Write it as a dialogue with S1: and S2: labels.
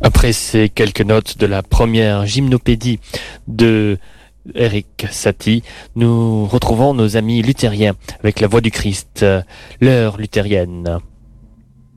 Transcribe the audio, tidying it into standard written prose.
S1: Après ces quelques notes de la première gymnopédie de Erik Satie, nous retrouvons nos amis luthériens avec la voix du Christ, l'heure luthérienne.